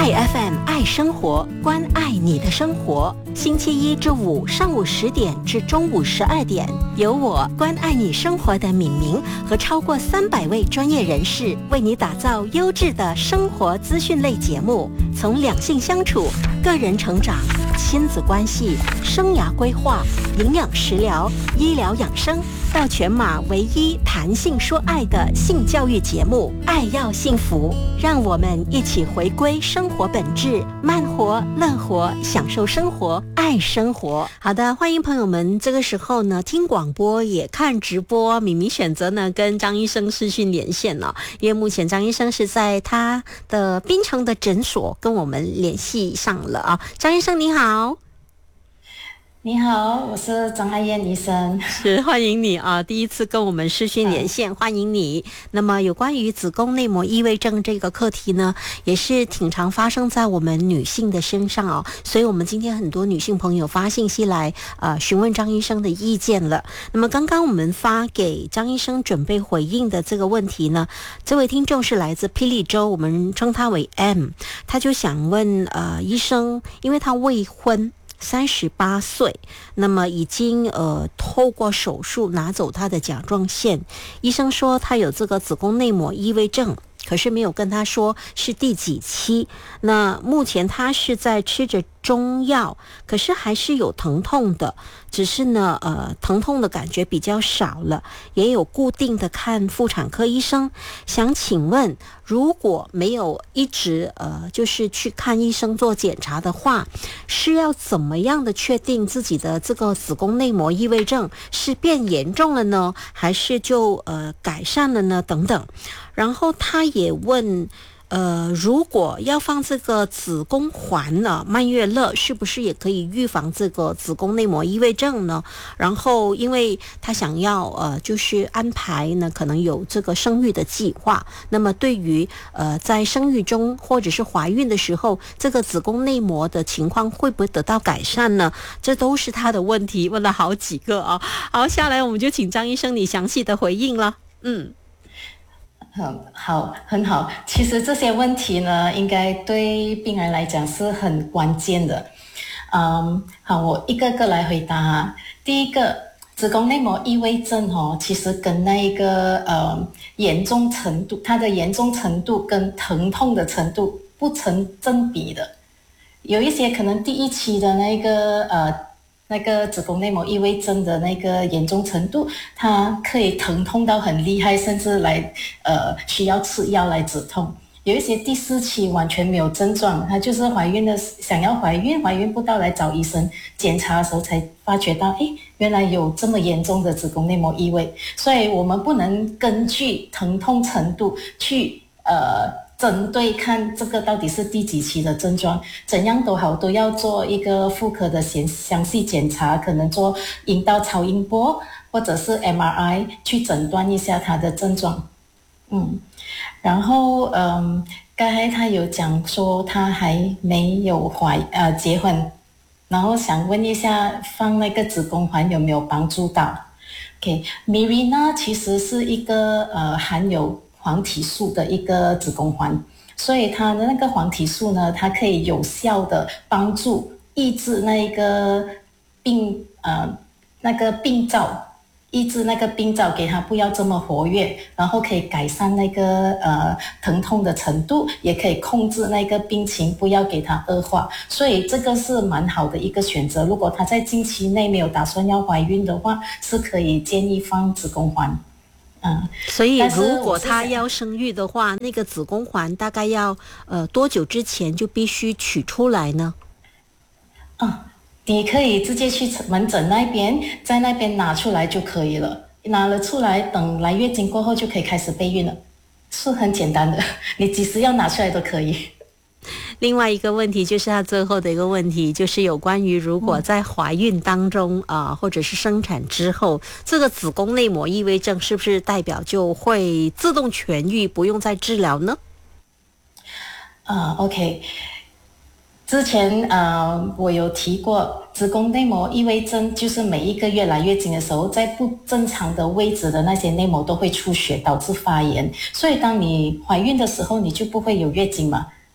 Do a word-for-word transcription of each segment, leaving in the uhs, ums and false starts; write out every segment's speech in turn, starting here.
爱 F M 爱生活，关爱你的生活。星期一至五上午十点至中午十二点，由我关爱你生活的敏明和超过三百位专业人士为你打造优质的生活资讯类节目，从两性相处、个人成长、亲子关系、生涯规划、营养食疗、医疗养生，到全马唯一谈性说爱的性教育节目《爱要幸福》，让我们一起回归生活本质，慢活、乐活，享受生活，爱生活。好的，欢迎朋友们，这个时候呢，听广播也看直播。敏敏选择呢跟张医生视讯连线了，因为目前张医生是在他的槟城的诊所跟我们联系上了啊。张医生你好。 你好，我是张爱燕医生。 是，欢迎你啊！第一次跟我们视讯连线，欢迎你。那么有关于子宫内膜异位症这个课题呢，也是挺常发生在我们女性的身上哦。所以我们今天很多女性朋友发信息来呃询问张医生的意见了。那么刚刚我们发给张医生准备回应的这个问题呢，这位听众是来自霹雳州，我们称他为 M， 他就想问呃医生，因为他未婚。三十八岁，那么已经呃透过手术拿走他的甲状腺，医生说他有这个子宫内膜异位症，可是没有跟他说是第几期。那目前他是在吃着中药，可是还是有疼痛的，只是呢呃疼痛的感觉比较少了，也有固定的看妇产科医生。想请问，如果没有一直呃就是去看医生做检查的话，是要怎么样的确定自己的这个子宫内膜异位症是变严重了呢，还是就呃改善了呢？等等。然后他也问，呃，如果要放这个子宫环呢，曼月乐是不是也可以预防这个子宫内膜异位症呢？然后，因为他想要呃，就是安排呢，可能有这个生育的计划。那么，对于呃，在生育中或者是怀孕的时候，这个子宫内膜的情况会不会得到改善呢？这都是他的问题，问了好几个啊。好，下来我们就请张医生你详细的回应了。嗯。 嗯，好，很好。其实这些问题呢，应该对病人来讲是很关键的。嗯，好，我一个个来回答哈。第一个，子宫内膜异位症哦，其实跟那一个呃严重程度，它的严重程度跟疼痛的程度不成正比的。有一些可能第一期的那个呃。那个子宫内膜异位症的那个严重程度，它可以疼痛到很厉害，甚至来呃需要吃药来止痛。有一些第四期完全没有症状，它就是怀孕的想要怀孕，怀孕不到来找医生检查的时候才发觉到，诶，原来有这么严重的子宫内膜异位。所以我们不能根据疼痛程度去呃。针对看这个到底是第几期的症状，怎样都好，都要做一个妇科的详细检查，可能做阴道超音波或者是 M R I 去诊断一下他的症状。嗯，然后嗯，刚才他有讲说他还没有怀呃结婚，然后想问一下放那个子宫环有没有帮助到 ？OK， Mirena 其实是一个呃含有黄体素的一个子宫环，所以它的那个黄体素呢，它可以有效的帮助抑制那一个病呃那个病灶，抑制那个病灶，给它不要这么活跃，然后可以改善那个呃疼痛的程度，也可以控制那个病情，不要给它恶化。所以这个是蛮好的一个选择。如果她在近期内没有打算要怀孕的话，是可以建议放子宫环。 嗯，所以如果她要生育的话，那个子宫环大概要呃多久之前就必须取出来呢？ 啊，你可以直接去门诊那边，在那边拿出来就可以了。拿了出来，等来月经过后就可以开始备孕了，是很简单的，你几时要拿出来都可以。 另外一个问题就是他最后的一个问题，就是有关于如果在怀孕当中啊、呃，或者是生产之后，这个子宫内膜异位症是不是代表就会自动痊愈，不用再治疗呢？ 啊、呃、，OK， 之前呃我有提过，子宫内膜异位症就是每一个月来月经的时候，在不正常的位置的那些内膜都会出血，导致发炎，所以当你怀孕的时候，你就不会有月经嘛。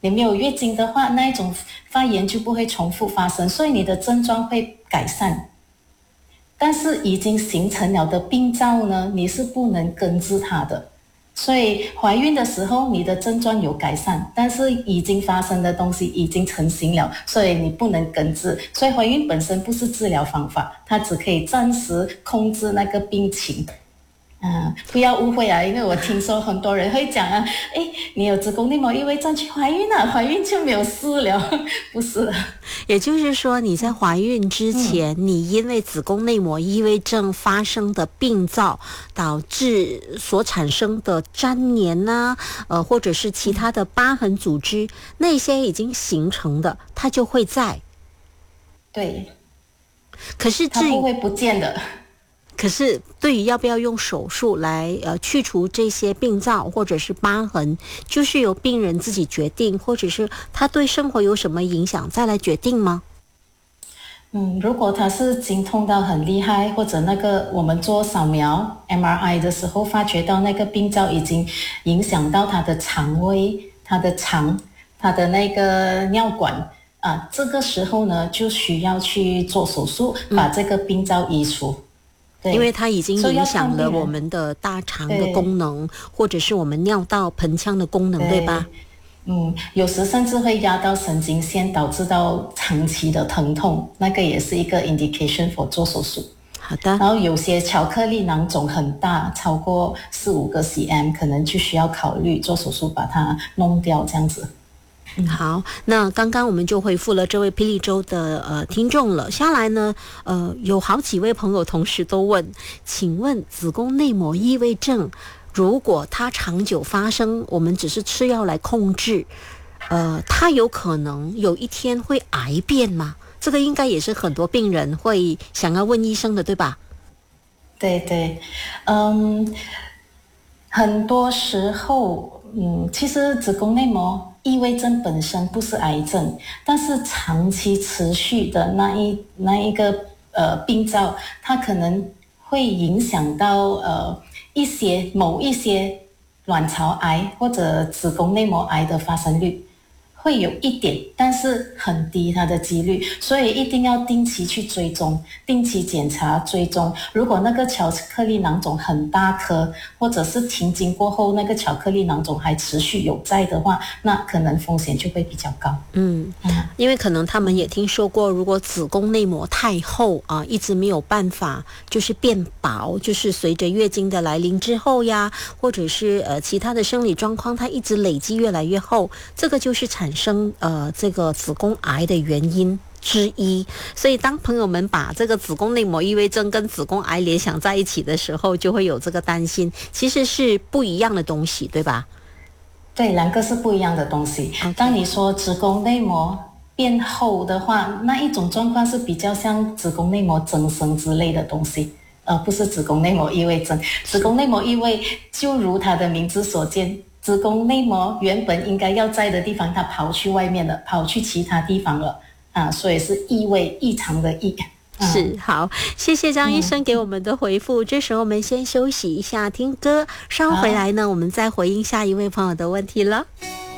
你没有月经的话，那一种发炎就不会重复发生，所以你的症状会改善。但是已经形成了的病灶呢，你是不能根治它的。所以怀孕的时候你的症状有改善，但是已经发生的东西已经成型了，所以你不能根治。所以怀孕本身不是治疗方法，它只可以暂时控制那个病情。嗯，不要误会啊，因为我听说很多人会讲啊，诶，你有子宫内膜异位症去怀孕啊，怀孕就没有事了，不是的。 也就是说你在怀孕之前、嗯、你因为子宫内膜异位症发生的病灶导致所产生的粘连啊，呃，或者是其他的疤痕组织、嗯、那些已经形成的它就会在。 对， 可是它不会不见的。 可是对于要不要用手术来呃去除这些病灶或者是疤痕，就是由病人自己决定，或者是他对生活有什么影响再来决定吗？ 嗯，如果他是经痛到很厉害，或者那个我们做扫描 M R I 的时候发觉到那个病灶已经影响到他的肠胃、他的肠、他的那个尿管啊，这个时候呢就需要去做手术，把这个病灶移除。 因为它已经影响了我们的大肠的功能，或者是我们尿道盆腔的功能， 对, 对吧？ 嗯，有时甚至会压到神经线，导致到长期的疼痛，那个也是一个 indication for 做手术。 好的。 然后有些巧克力囊肿很大，超过四五个 cm， 可能就需要考虑做手术把它弄掉，这样子。 好，那刚刚我们就回复了这位霹雳州的呃听众了。下来呢，呃，有好几位朋友同时都问，请问子宫内膜异位症，如果它长久发生，我们只是吃药来控制，呃，它有可能有一天会癌变吗？这个应该也是很多病人会想要问医生的，对吧？ 对对，嗯，很多时候，嗯，其实子宫内膜异位症本身不是癌症，但是长期持续的那一那一个呃病灶，它可能会影响到呃一些某一些卵巢癌或者子宫内膜癌的发生率。会有一点，但是很低它的几率，所以一定要定期去追踪，定期检查追踪。如果那个巧克力囊肿很大颗，或者是停经过后那个巧克力囊肿还持续有在的话，那可能风险就会比较高。 嗯，因为可能他们也听说过，如果子宫内膜太厚啊，一直没有办法就是变薄，就是随着月经的来临之后呀，或者是呃其他的生理状况，它一直累积越来越厚，这个就是产生呃这个子宫癌的原因之一。所以当朋友们把这个子宫内膜异位症跟子宫癌联想在一起的时候，就会有这个担心，其实是不一样的东西，对吧？ 对，两个是不一样的东西。Okay. 当你说子宫内膜变厚的话，那一种状况是比较像子宫内膜增生之类的东西，而不是子宫内膜异位症。子宫内膜异位就如它的名字所见，子宫内膜原本应该要在的地方，它跑去外面了，跑去其他地方了啊，所以是异位，异常的异。 是，好，谢谢张医生给我们的回复。嗯、这时候我们先休息一下，听歌，稍后回来呢，我们再回应下一位朋友的问题了。